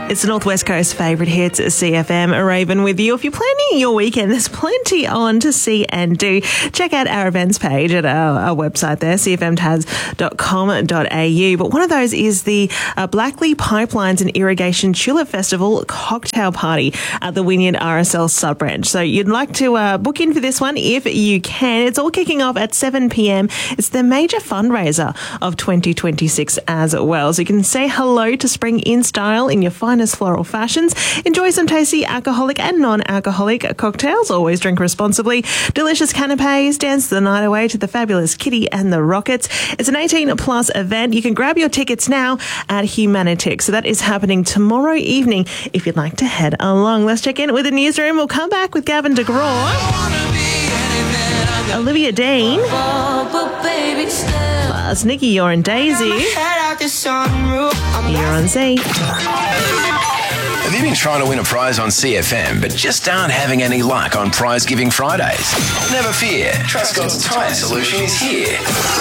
It's the North West Coast favourite hits, CFM. Raven with you. If you're planning your weekend, there's plenty on to see and do. Check out our events page at our website there, cfmtas.com.au. But one of those is the Blackley Pipelines and Irrigation Tulip Festival cocktail party at the Wynyard RSL sub-branch. So you'd like to book in for this one if you can. It's all kicking off at 7 p.m. It's the major fundraiser of 2026 as well. So you can say hello to spring in style in your finest floral fashions. Enjoy some tasty alcoholic and non-alcoholic cocktails. Always drink responsibly. Delicious canapes. Dance the night away to the fabulous Kitty and the Rockets. It's an 18-plus event. You can grab your tickets now at Humanitix. So that is happening tomorrow evening if you'd like to head along. Let's check in with the newsroom. We'll come back with Gavin DeGraw, Olivia Dean, plus Nikki, you're in Daisy. You're on Z. Have you been trying to win a prize on CFM but just aren't having any luck on Prize Giving Fridays? Never fear, Trustgod's Tyre Solution is here.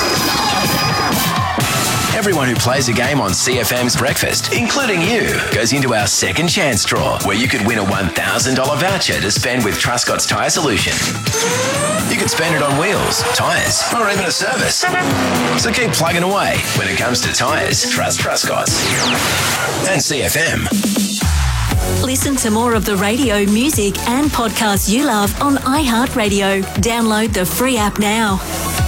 Everyone who plays a game on CFM's Breakfast, including you, goes into our second chance draw where you could win a $1,000 voucher to spend with Trustgod's Tyre Solution. You could spend it on wheels, tyres, or even a service. So keep plugging away. When it comes to tyres, trust Trustgod's. And CFM. Listen to more of the radio, music and podcasts you love on iHeartRadio. Download the free app now.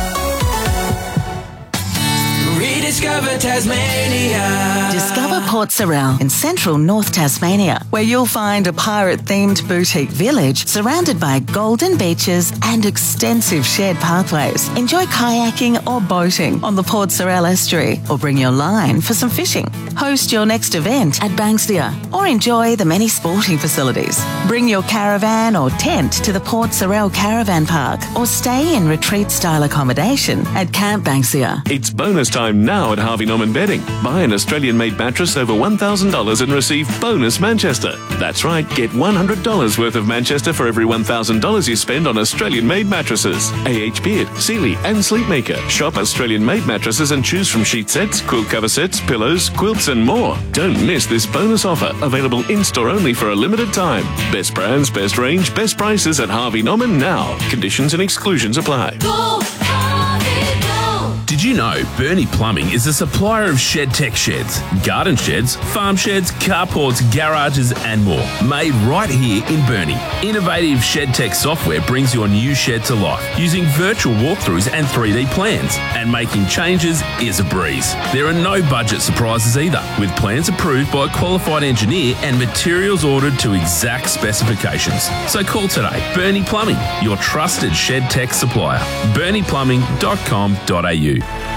Rediscover Tasmania. Discover Port Sorell in central North Tasmania, where you'll find a pirate-themed boutique village surrounded by golden beaches and extensive shared pathways. Enjoy kayaking or boating on the Port Sorell estuary, or bring your line for some fishing. Host your next event at Banksia, or enjoy the many sporting facilities. Bring your caravan or tent to the Port Sorell Caravan Park, or stay in retreat-style accommodation at Camp Banksia. It's bonus time now at Harvey Norman Bedding. Buy an Australian-made mattress over $1,000 and receive bonus Manchester. That's right, get $100 worth of Manchester for every $1,000 you spend on Australian-made mattresses. AH Beard, Sealy and Sleepmaker. Shop Australian-made mattresses and choose from sheet sets, quilt cover sets, pillows, quilts and more. Don't miss this bonus offer, available in-store only for a limited time. Best brands, best range, best prices at Harvey Norman now. Conditions and exclusions apply. Go, Harvey, go. Did you know Bernie Plumbing is a supplier of shed tech sheds, garden sheds, farm sheds, carports, garages and more, made right here in Bernie. Innovative shed tech software brings your new shed to life using virtual walkthroughs and 3D plans, and making changes is a breeze. There are no budget surprises either, with plans approved by a qualified engineer and materials ordered to exact specifications. So call today. Bernie Plumbing, your trusted shed tech supplier. BerniePlumbing.com.au.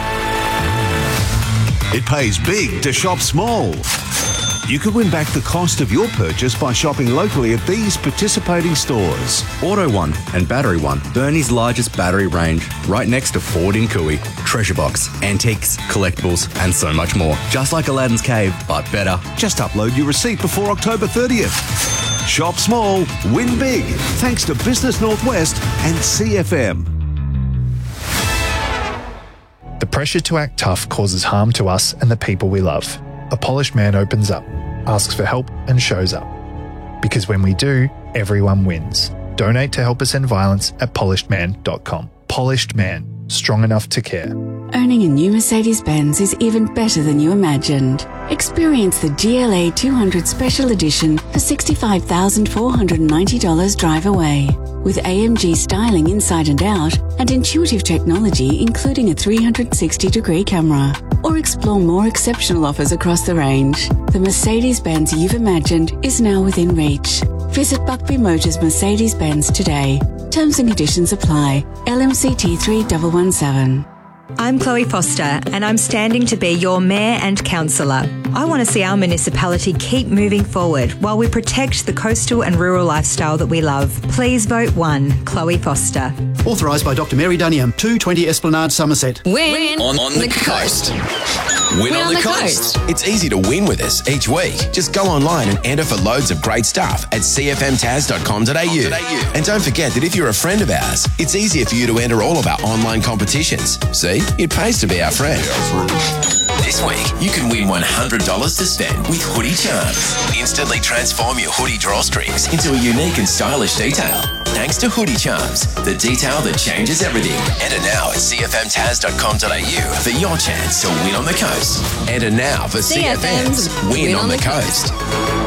It pays big to shop small. You could win back the cost of your purchase by shopping locally at these participating stores. Auto One and Battery One, Bernie's largest battery range, right next to Ford in Cooey. Treasure box, antiques, collectibles, and so much more. Just like Aladdin's Cave, but better. Just upload your receipt before October 30th. Shop small, win big. Thanks to Business Northwest and CFM. The pressure to act tough causes harm to us and the people we love. A polished man opens up, asks for help and shows up. Because when we do, everyone wins. Donate to Help Us End Violence at polishedman.com. Polished Man, strong enough to care. Owning a new Mercedes-Benz is even better than you imagined. Experience the GLA 200 Special Edition for $65,490 drive away. With AMG styling inside and out and intuitive technology including a 360-degree camera. Or explore more exceptional offers across the range. The Mercedes-Benz you've imagined is now within reach. Visit Buckby Motors Mercedes-Benz today. Terms and conditions apply. LMCT 3117. I'm Chloe Foster and I'm standing to be your Mayor and Councillor. I want to see our municipality keep moving forward while we protect the coastal and rural lifestyle that we love. Please vote 1, Chloe Foster. Authorised by Dr Mary Dunningham, 220 Esplanade, Somerset. Win on the coast. Win on the coast. It's easy to win with us each week. Just go online and enter for loads of great stuff at cfmtas.com.au. And don't forget that if you're a friend of ours, it's easier for you to enter all of our online competitions. See, it pays to be our friend. This week, you can win $100 to spend with Hoodie Charms. Instantly transform your hoodie drawstrings into a unique and stylish detail. Thanks to Hoodie Charms, the detail that changes everything. Enter now at cfmtaz.com.au for your chance to win on the coast. Enter now for CFM's Win on the Coast.